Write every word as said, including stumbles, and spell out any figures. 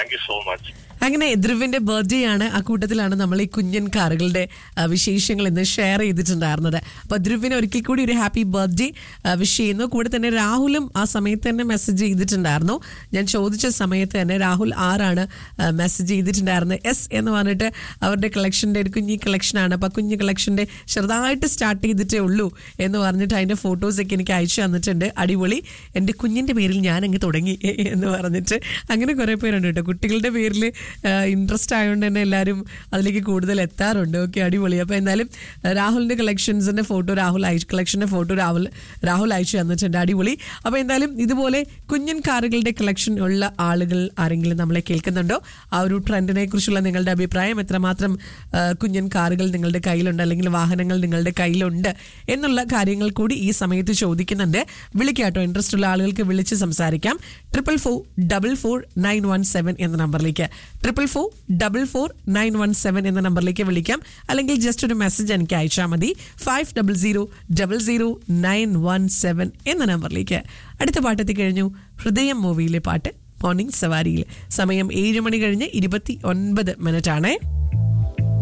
Thank you so much. അങ്ങനെ ധ്രുവിന്റെ birthday ആണ്. ആ കൂട്ടത്തിലാണ് നമ്മൾ ഈ കുഞ്ഞൻ കാറുകളുടെ വിശേഷങ്ങൾ ഇന്ന് ഷെയർ ചെയ്തിട്ടുണ്ടായിരുന്നത്. അപ്പൊ ധ്രുവിന് ഒരിക്കൽ കൂടി ഒരു ഹാപ്പി ബർത്ത്ഡേ വിഷ് ചെയ്യുന്നു. കൂടെ തന്നെ രാഹുലും ആ സമയത്ത് തന്നെ മെസ്സേജ് ചെയ്തിട്ടുണ്ടായിരുന്നു. ഞാൻ ചോദിച്ച സമയത്ത് തന്നെ രാഹുൽ ആറാണ് മെസ്സേജ് ചെയ്തിട്ടുണ്ടായിരുന്നത്. എസ് എന്ന് പറഞ്ഞിട്ട് അവരുടെ കളക്ഷന്റെ ഒരു കുഞ്ഞി കളക്ഷനാണ്. അപ്പൊ കുഞ്ഞു കളക്ഷന്റെ ചെറുതായിട്ട് സ്റ്റാർട്ട് ചെയ്തിട്ടേ ഉള്ളൂ എന്ന് പറഞ്ഞിട്ട് അതിന്റെ ഫോട്ടോസൊക്കെ എനിക്ക് അയച്ചു തന്നിട്ടുണ്ട്. അടിപൊളി, എൻ്റെ കുഞ്ഞിന്റെ പേരിൽ ഞാൻ അങ്ങ് തുടങ്ങി എന്ന് പറഞ്ഞിട്ട് അങ്ങനെ കുറെ പേരുണ്ട് കേട്ടോ. കുട്ടികളുടെ പേരിൽ ഇൻട്രസ്റ്റ് ആയതുകൊണ്ട് തന്നെ എല്ലാവരും അതിലേക്ക് കൂടുതൽ എത്താറുണ്ട്. ഓക്കെ, അടിപൊളി. അപ്പോൾ എന്തായാലും രാഹുലിന്റെ കളക്ഷൻസിന്റെ ഫോട്ടോ രാഹുൽ അയച്ചു കളക്ഷന്റെ ഫോട്ടോ രാഹുൽ രാഹുൽ അയച്ചു തന്നിട്ടുണ്ട്. അടിപൊളി. അപ്പോൾ എന്തായാലും ഇതുപോലെ കുഞ്ഞൻ കാറുകളുടെ കളക്ഷൻ ഉള്ള ആളുകൾ ആരെങ്കിലും നമ്മളെ കേൾക്കുന്നുണ്ടോ? ആ ഒരു ട്രെൻഡിനെ കുറിച്ചുള്ള നിങ്ങളുടെ അഭിപ്രായം, എത്രമാത്രം കുഞ്ഞൻ കാറുകൾ നിങ്ങളുടെ കയ്യിലുണ്ട് അല്ലെങ്കിൽ വാഹനങ്ങൾ നിങ്ങളുടെ കയ്യിലുണ്ട് എന്നുള്ള കാര്യങ്ങൾ കൂടി ഈ സമയത്ത് ചോദിക്കുന്നുണ്ട്. വിളിക്കാട്ടോ, ഇൻട്രസ്റ്റ് ഉള്ള ആളുകൾക്ക് വിളിച്ച് സംസാരിക്കാം. Triple four double four nine one seven എന്ന നമ്പറിലേക്ക് triple four double four nine one seven എന്ന നമ്പറിലേക്ക് വിളിക്കാം. അല്ലെങ്കിൽ ജസ്റ്റ് ഒരു മെസ്സേജ് എനിക്ക് അയച്ചാൽ മതി. Five double zero double zero nine one seven എന്ന നമ്പറിലേക്ക്. അടുത്ത പാട്ടെത്തി കഴിഞ്ഞു. ഹൃദയം മൂവിയിലെ പാട്ട് മോർണിംഗ് സവാരിയിൽ. സമയം ഏഴ് മണി കഴിഞ്ഞ് ഇരുപത്തി ഒൻപത് മിനിറ്റ് ആണ്.